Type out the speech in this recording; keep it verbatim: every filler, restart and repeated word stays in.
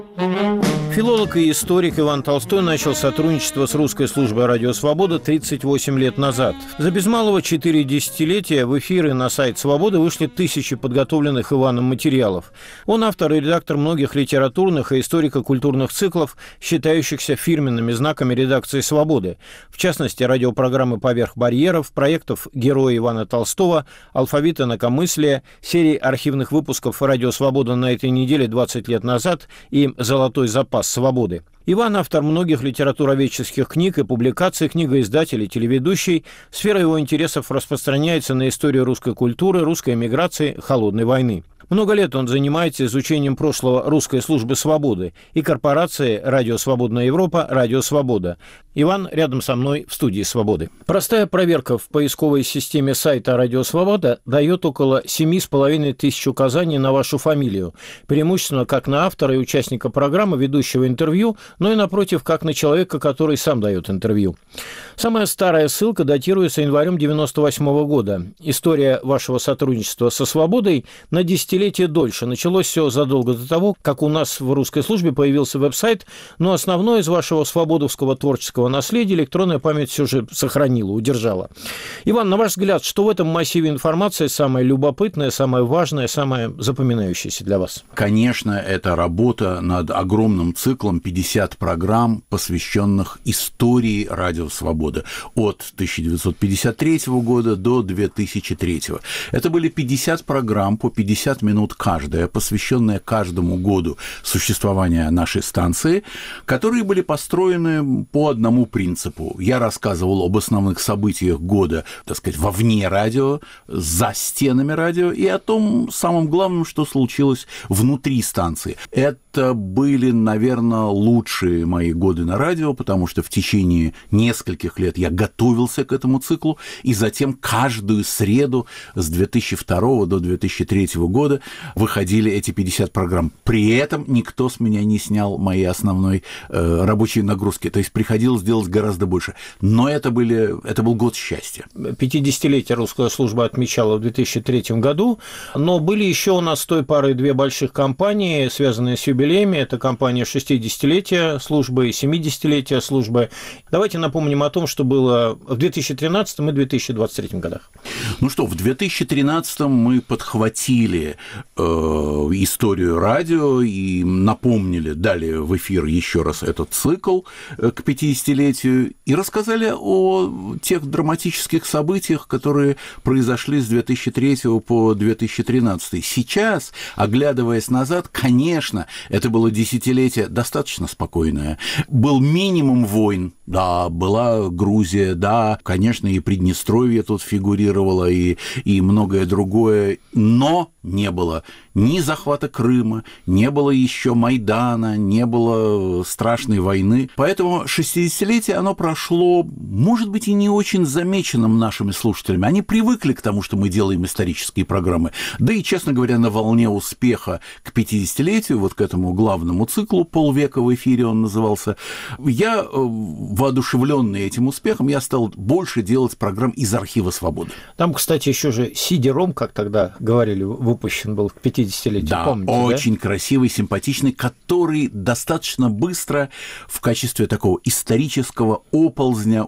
Филолог и историк Иван Толстой начал сотрудничество с русской службой «Радио Свобода» тридцать восемь лет назад. За без малого четыре десятилетия в эфиры на сайт «Свободы» вышли тысячи подготовленных Иваном материалов. Он автор и редактор многих литературных и историко-культурных циклов, считающихся фирменными знаками редакции «Свободы». В частности, радиопрограммы «Поверх барьеров», проектов «Герои Ивана Толстого», «Алфавит инакомыслия», серии архивных выпусков «Радио Свобода» на этой неделе двадцать лет назад и «Золотой запас свободы». Иван – автор многих литературоведческих книг и публикаций, книгоиздатель и телеведущий. Сфера его интересов распространяется на историю русской культуры, русской эмиграции, холодной войны. Много лет он занимается изучением прошлого русской службы свободы и корпорации «Радио Свободная Европа», «Радио Свобода». Иван рядом со мной в студии «Свободы». Простая проверка в поисковой системе сайта «Радио Свобода» дает около семи с половиной тысяч указаний на вашу фамилию, преимущественно как на автора и участника программы, ведущего интервью, но и, напротив, как на человека, который сам дает интервью. Самая старая ссылка датируется январем девяносто восьмого года. История вашего сотрудничества со «Свободой» на десятилетие дольше. Началось все задолго до того, как у нас в русской службе появился веб-сайт, но основное из вашего свободовского творческого наследия электронная память все же сохранила, удержала. Иван, на ваш взгляд, что в этом массиве информации самое любопытное, самое важное, самое запоминающееся для вас? Конечно, это работа над огромным циклом пятьдесят программ, посвященных истории «Радио Свобода» от тысяча девятьсот пятьдесят третьего года до две тысячи третьего. Это были пятьдесят программ по пятьдесят минут каждая, посвященная каждому году существования нашей станции, которые были построены по одному принципу. Я рассказывал об основных событиях года, так сказать, вовне радио, за стенами радио, и о том самом главном, что случилось внутри станции. Это были, наверное, лучшие мои годы на радио, потому что в течение нескольких лет я готовился к этому циклу, и затем каждую среду с две тысячи второго до две тысячи третьего года выходили эти пятьдесят программ. При этом никто с меня не снял моей основной э, рабочей нагрузки, то есть приходилось делать гораздо больше. Но это, были, это был год счастья. пятидесятилетие русская служба отмечала в две тысячи третьем году, но были еще у нас с той парой две больших кампании, связанные с юбилеями. Это кампания шестидесятилетия службы и семидесятилетия службы. Давайте напомним о том, что было в две тысячи тринадцатом и две тысячи двадцать третьем годах. Ну что, в две тысячи тринадцатом мы подхватили э, историю радио и напомнили, дали в эфир еще раз этот цикл к пятидесятилетию и рассказали о тех драматических событиях, которые произошли с две тысячи третьего по две тысячи тринадцатый. Сейчас, оглядываясь назад, конечно, это было десятилетие достаточно спокойное. Был минимум войн, да, была Грузия, да, конечно, и Приднестровье тут фигурировало, и, и многое другое, но не было ни захвата Крыма, не было еще Майдана, не было страшной войны. Поэтому шестидесятилетие, оно прошло, может быть, и не очень замеченным нашими слушателями. Они привыкли к тому, что мы делаем исторические программы. Да и, честно говоря, на волне успеха к пятидесятилетию, вот к этому главному циклу, полвека в эфире он назывался, я, воодушевленный этим успехом, я стал больше делать программ из архива «Свободы». Там, кстати, еще же Си-Ди-Ром, как тогда говорили, выпущен был к пятидесятилетию. Да, помните, очень да? красивый, симпатичный, который достаточно быстро в качестве такого исторического оползня